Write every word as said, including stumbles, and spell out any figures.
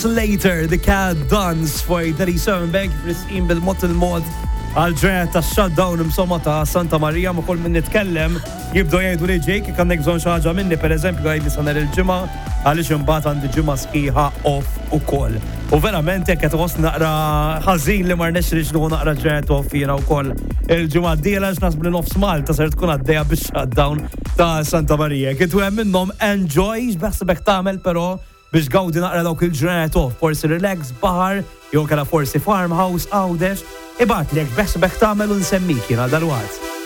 Later, the Cat Duns for thirty-seven Bank frisqin bil-mod il-mod għal-ġraħet ta' shutdown imsomma ta' Santa Maria ma' kull min nitkellem jibdu jgħidu li ġejk kan bżonn xi ħaġa minni pereżempju għajdi sa nhar il-ġimgħa għaliex imbagħad għandi ġimgħa sħiħa off ukoll. U verament jekk qed iħoss naqra ħażin li mar nexrix nuħu naqra ġraħet off jiena wkoll il-ġimgħa d-dieħla x'naħsbu li nofs Malta ser tkun għaddejja bix-shutdown ta' Santa Maria. Kiet hemm minnhom enjoy x'beħsibek tagħmel però biex gawdi naqra dawk il-ġranet off, forsi relax, bahar, jew kella forsi farmhouse, għawdex, ibgħat li jekk beħsibek tagħmel u nsemmik jiena dal-waqt.